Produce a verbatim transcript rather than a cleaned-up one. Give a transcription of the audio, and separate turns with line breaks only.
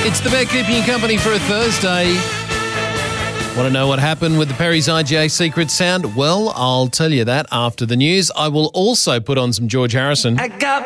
It's the Bear Keeping You Company for a Thursday. Want to know what happened with the Perry's I G A Secret Sound? Well, I'll tell you that after the news. I will also put on some George Harrison.
I got